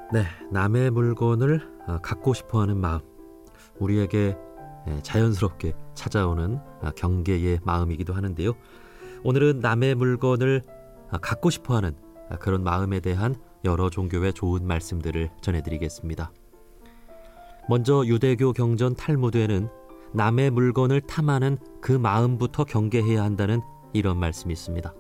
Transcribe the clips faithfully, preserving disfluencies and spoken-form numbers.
네, 남의 물건을 갖고 싶어하는 마음, 우리에게 자연스럽게 찾아오는 경계의 마음이기도 하는데요. 오늘은 남의 물건을 갖고 싶어하는 그런 마음에 대한 여러 종교의 좋은 말씀들을 전해드리겠습니다. 먼저 유대교 경전 탈무드에는 남의 물건을 탐하는 그 마음부터 경계해야 한다는 이런 말씀이 있습니다.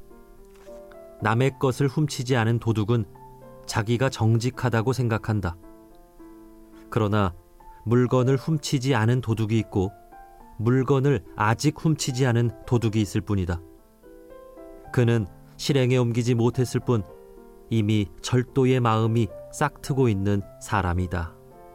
남의 것을 훔치지 않은 도둑은 자기가 정직하다고 생각한다. 그러나 물건을 훔치지 않은 도둑이 있고 물건을 아직 훔치지 않은 도둑이 있을 뿐이다. 그는 실행에 옮기지 못했을 뿐 이미 절도의 마음이 싹트고 있는 사람이다.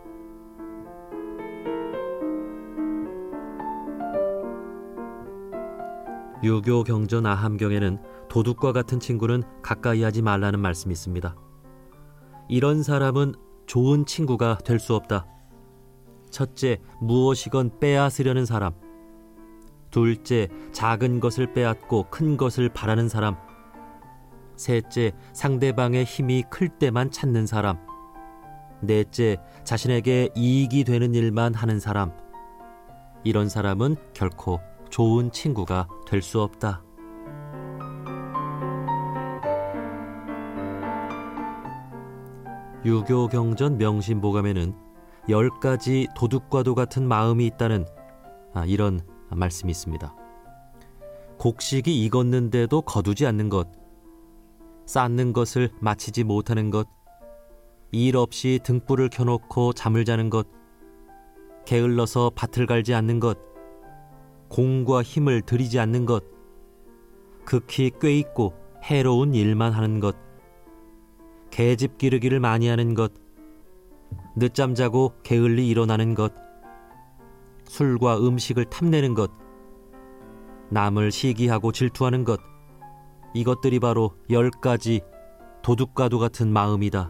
유교 경전 아함경에는 도둑과 같은 친구는 가까이 하지 말라는 말씀이 있습니다. 이런 사람은 좋은 친구가 될 수 없다. 첫째, 무엇이건 빼앗으려는 사람. 둘째, 작은 것을 빼앗고 큰 것을 바라는 사람. 셋째, 상대방의 힘이 클 때만 찾는 사람. 넷째, 자신에게 이익이 되는 일만 하는 사람. 이런 사람은 결코 좋은 친구가 될 수 없다. 유교 경전 명심보감에는 열 가지 도둑과도 같은 마음이 있다는 아, 이런 말씀이 있습니다. 곡식이 익었는데도 거두지 않는 것, 쌓는 것을 마치지 못하는 것, 일 없이 등불을 켜놓고 잠을 자는 것, 게을러서 밭을 갈지 않는 것, 공과 힘을 들이지 않는 것, 극히 꾀있고 해로운 일만 하는 것, 계집 기르기를 많이 하는 것, 늦잠 자고 게을리 일어나는 것, 술과 음식을 탐내는 것, 남을 시기하고 질투하는 것, 이것들이 바로 열 가지 도둑과도 같은 마음이다.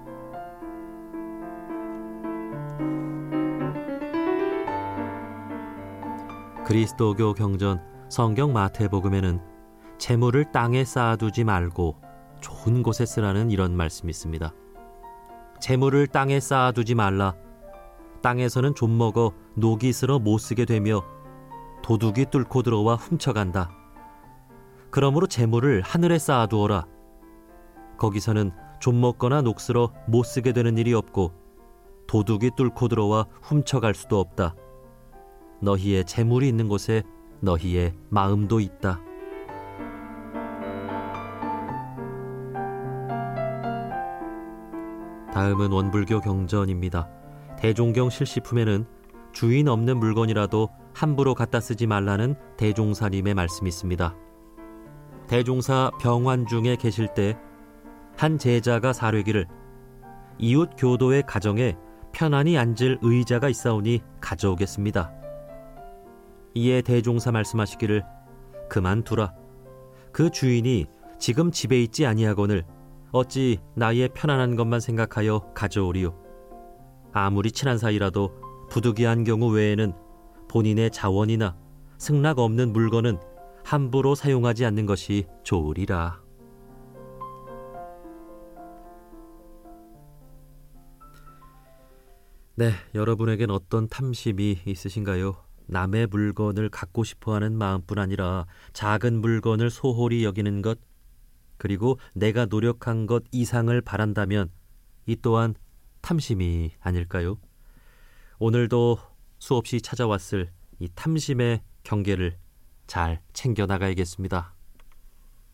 그리스도교 경전 성경 마태복음에는 재물을 땅에 쌓아두지 말고 좋은 곳에 쓰라는 이런 말씀이 있습니다. 재물을 땅에 쌓아두지 말라. 땅에서는 좀먹어 녹이 슬어 못 쓰게 되며 도둑이 뚫고 들어와 훔쳐간다. 그러므로 재물을 하늘에 쌓아두어라. 거기서는 좀먹거나 녹슬어 못 쓰게 되는 일이 없고 도둑이 뚫고 들어와 훔쳐갈 수도 없다. 너희의 재물이 있는 곳에 너희의 마음도 있다. 다음은 원불교 경전입니다. 대종경 실시품에는 주인 없는 물건이라도 함부로 갖다 쓰지 말라는 대종사님의 말씀이 있습니다. 대종사 병환 중에 계실 때 한 제자가 사뢰기를 이웃 교도의 가정에 편안히 앉을 의자가 있사오니 가져오겠습니다. 이에 대종사 말씀하시기를 그만두라. 그 주인이 지금 집에 있지 아니하거늘 어찌 나의 편안한 것만 생각하여 가져오리요. 아무리 친한 사이라도 부득이한 경우 외에는 본인의 자원이나 승낙 없는 물건은 함부로 사용하지 않는 것이 좋으리라. 네, 여러분에겐 어떤 탐심이 있으신가요? 남의 물건을 갖고 싶어하는 마음뿐 아니라 작은 물건을 소홀히 여기는 것, 그리고 내가 노력한 것 이상을 바란다면 이 또한 탐심이 아닐까요? 오늘도 수없이 찾아왔을 이 탐심의 경계를 잘 챙겨나가야겠습니다.